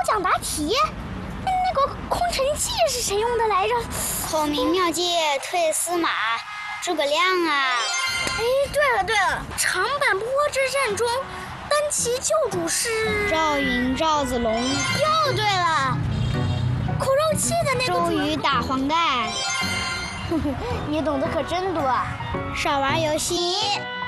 讲答题。那个空城计是谁用的来着？ 孔明妙计退司马，诸葛亮啊！ 哎，对了，长坂坡之战中，单骑救主是赵云、赵子龙。 又对了，口肉器的那个周瑜打黄盖。 你懂得可真多。 少玩游戏。